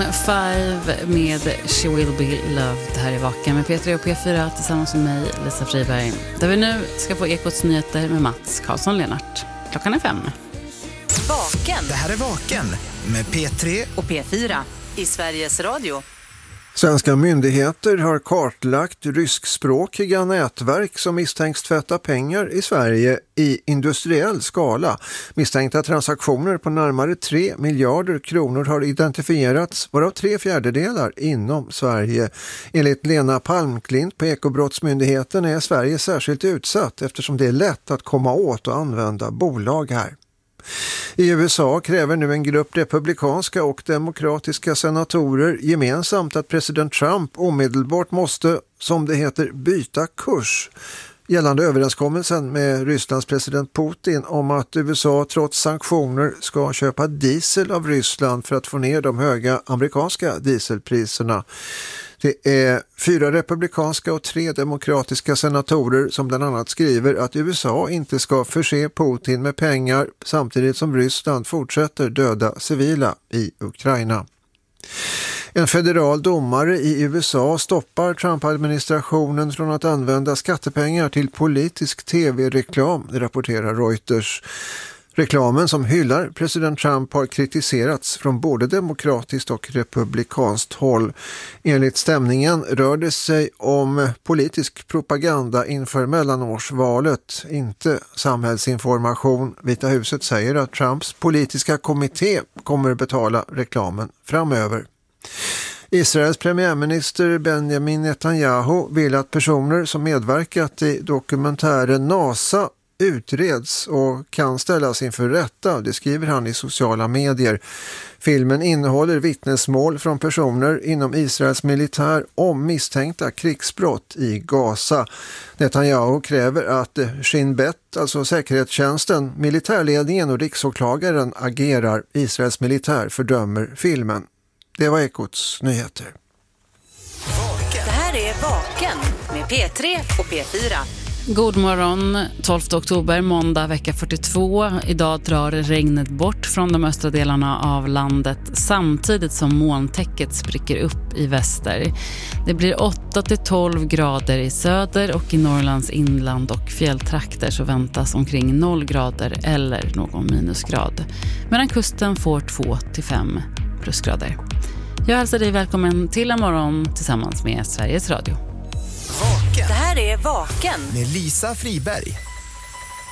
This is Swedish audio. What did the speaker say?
5 med She Will Be Loved här i Vaken med P3 och P4 tillsammans med mig, Lisa Friberg. Där vi nu ska få Ekots nyheter med Mats Karlsson-Lennart. Klockan är 5. Vaken. Det här är Vaken med P3 och P4 i Sveriges Radio. Svenska myndigheter har kartlagt ryskspråkiga nätverk som misstänks tvätta pengar i Sverige i industriell skala. Misstänkta transaktioner på närmare 3 miljarder kronor har identifierats, varav 3/4 inom Sverige. Enligt Lena Palmklint på Ekobrottsmyndigheten är Sverige särskilt utsatt eftersom det är lätt att komma åt och använda bolag här. I USA kräver nu en grupp republikanska och demokratiska senatorer gemensamt att president Trump omedelbart måste, som det heter, byta kurs gällande överenskommelsen med Rysslands president Putin om att USA trots sanktioner ska köpa diesel av Ryssland för att få ner de höga amerikanska dieselpriserna. Det är 4 republikanska och 3 demokratiska senatorer som bland annat skriver att USA inte ska förse Putin med pengar samtidigt som Ryssland fortsätter döda civila i Ukraina. En federal domare i USA stoppar Trump-administrationen från att använda skattepengar till politisk tv-reklam, det rapporterar Reuters. Reklamen som hyllar president Trump har kritiserats från både demokratiskt och republikanskt håll. Enligt stämningen rör det sig om politisk propaganda inför mellanårsvalet, inte samhällsinformation. Vita huset säger att Trumps politiska kommitté kommer betala reklamen framöver. Israels premiärminister Benjamin Netanyahu vill att personer som medverkat i dokumentären NASA utreds och kan ställas inför rätta, det skriver han i sociala medier. Filmen innehåller vittnesmål från personer inom Israels militär om misstänkta krigsbrott i Gaza. Netanyahu kräver att Shin Bet, alltså säkerhetstjänsten, militärledningen och riksåklagaren agerar. Israels militär fördömer filmen. Det var Ekots nyheter. Det här är Vaken med P3 och P4. God morgon, 12 oktober, måndag vecka 42. Idag drar regnet bort från de östra delarna av landet samtidigt som molntäcket spricker upp i väster. Det blir 8-12 grader i söder och i Norrlands inland och fjälltrakter så väntas omkring 0 grader eller någon minusgrad. Medan kusten får 2-5 plusgrader. Jag hälsar dig välkommen till en morgon tillsammans med Sveriges Radio. Det här är Vaken med Lisa Friberg.